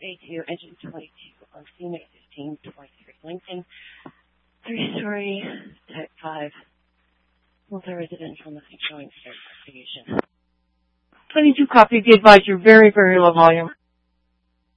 A2, engine 22 on CMA 1523 Lincoln, 3-story, type 5, multi-residential, nothing showing start investigation. 22 copy. Be advised, you're very, very low volume.